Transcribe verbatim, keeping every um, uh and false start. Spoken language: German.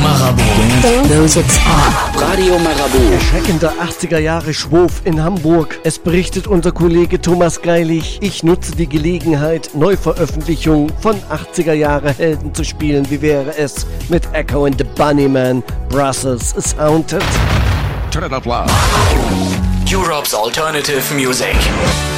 Marabu. Don't lose its up. Radio Marabu. Erschreckender achtziger Jahre Schwurf in Hamburg. Es berichtet unser Kollege Thomas Geilig. Ich nutze die Gelegenheit, Neuveröffentlichung von achtziger Jahre Helden zu spielen. Wie wäre es mit Echo and the Bunnymen? Brussels is haunted. Turn it up loud. Europe's alternative music.